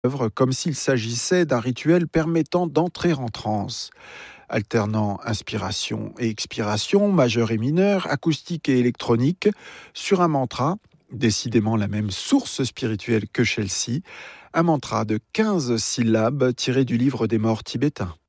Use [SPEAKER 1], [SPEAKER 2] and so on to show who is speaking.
[SPEAKER 1] œuvre comme s'il s'agissait d'un rituel permettant d'entrer en transe, alternant inspiration et expiration, majeur et mineur, acoustique et électronique, sur un mantra, décidément la même source spirituelle que Chelsea, un mantra de 15 syllabes tiré du livre des morts tibétains.